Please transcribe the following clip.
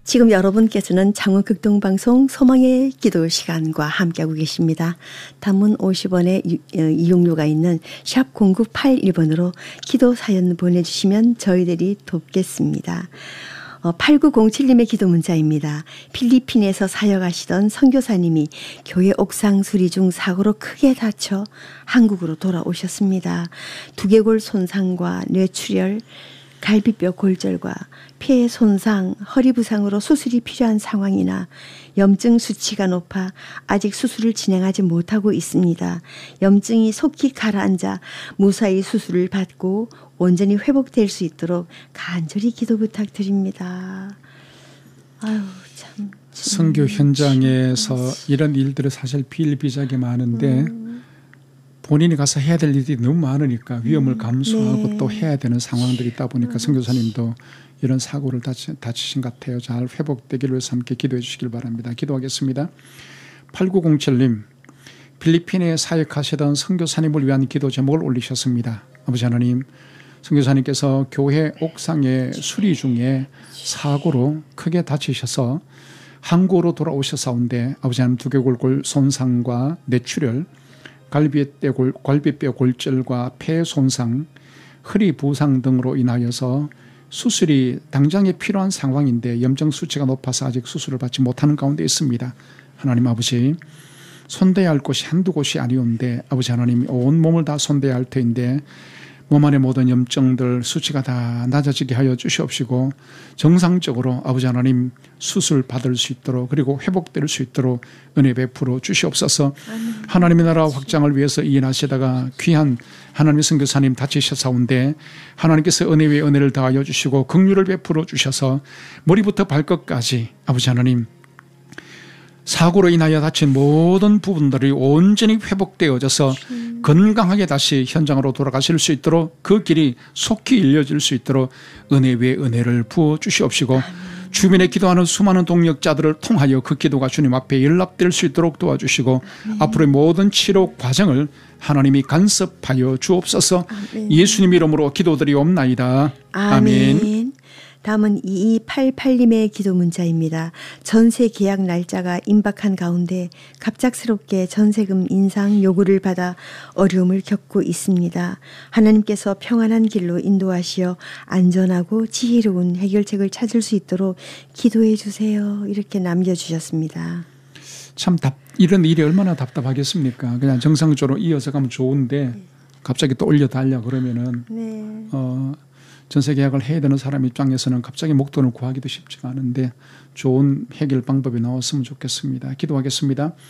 지금 여러분께서는 장원극동방송 소망의 기도 시간과 함께하고 계십니다. 단문 50원의 이용료가 있는 샵 0981번으로 기도 사연 보내주시면 저희들이 돕겠습니다. 8907님의 기도 문자입니다. 필리핀에서 사역하시던 선교사님이 교회 옥상 수리 중 사고로 크게 다쳐 한국으로 돌아오셨습니다. 두개골 손상과 뇌출혈, 갈비뼈 골절과 폐 손상, 허리 부상으로 수술이 필요한 상황이나 염증 수치가 높아 아직 수술을 진행하지 못하고 있습니다. 염증이 속히 가라앉아 무사히 수술을 받고 온전히 회복될 수 있도록 간절히 기도 부탁드립니다. 아유, 참. 선교 현장에서 이런 일들이 사실 비일비재하게 많은데 본인이 가서 해야 될 일이 너무 많으니까 위험을 감수하고 네. 또 해야 되는 상황들이 있다 보니까 선교사님도 이런 사고를 다치신 것 같아요. 잘 회복되기를 위해서 함께 기도해 주시길 바랍니다. 기도하겠습니다. 8907님, 필리핀에 사역하시던 선교사님을 위한 기도 제목을 올리셨습니다. 아버지 하나님, 선교사님께서 교회 옥상의 수리 중에 사고로 크게 다치셔서 한국으로 돌아오셨사온데 아버지 하나님 두개골 손상과 뇌출혈, 갈비뼈 골절과 폐 손상, 허리 부상 등으로 인하여서 수술이 당장에 필요한 상황인데 염증 수치가 높아서 아직 수술을 받지 못하는 가운데 있습니다. 하나님 아버지, 손대야 할 곳이 한두 곳이 아니온데 아버지 하나님 온 몸을 다 손대야 할 터인데 몸 안의 모든 염증들 수치가 다 낮아지게 하여 주시옵시고 정상적으로 아버지 하나님 수술 받을 수 있도록 그리고 회복될 수 있도록 은혜 베풀어 주시옵소서. 하나님의 나라 확장을 위해서 일하시다가 귀한 하나님의 선교사님 다치셨사온데 하나님께서 은혜 위에 은혜를 더하여 주시고 긍휼을 베풀어 주셔서 머리부터 발끝까지 아버지 하나님 사고로 인하여 다친 모든 부분들이 온전히 회복되어져서 건강하게 다시 현장으로 돌아가실 수 있도록 그 길이 속히 열려질 수 있도록 은혜 위에 은혜를 부어 주시옵시고 주변에 기도하는 수많은 동력자들을 통하여 그 기도가 주님 앞에 연락될 수 있도록 도와주시고 앞으로의 모든 치료 과정을 하나님이 간섭하여 주옵소서. 예수님 이름으로 기도드리옵나이다. 아멘. 다음은 2288님의 기도 문자입니다. 전세 계약 날짜가 임박한 가운데 갑작스럽게 전세금 인상 요구를 받아 어려움을 겪고 있습니다. 하나님께서 평안한 길로 인도하시어 안전하고 지혜로운 해결책을 찾을 수 있도록 기도해 주세요. 이렇게 남겨주셨습니다. 참 이런 일이 얼마나 답답하겠습니까? 그냥 정상적으로 이어서 가면 좋은데 갑자기 또 올려달라 그러면은 전세 계약을 해야 되는 사람 입장에서는 갑자기 목돈을 구하기도 쉽지가 않은데 좋은 해결 방법이 나왔으면 좋겠습니다. 기도하겠습니다.